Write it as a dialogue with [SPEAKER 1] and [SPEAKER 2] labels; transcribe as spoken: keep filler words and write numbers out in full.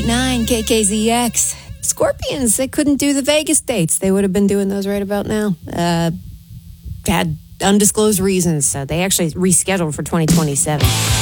[SPEAKER 1] nine K K Z X. Scorpions, they couldn't do the Vegas dates. They would have been doing those right about now. Uh, had undisclosed reasons, so they actually rescheduled for twenty twenty-seven.